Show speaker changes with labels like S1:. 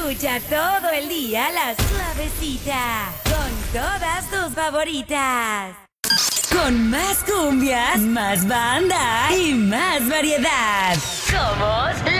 S1: Escucha todo el día la suavecita con todas tus favoritas. Con más cumbias, más banda y más variedad. Somos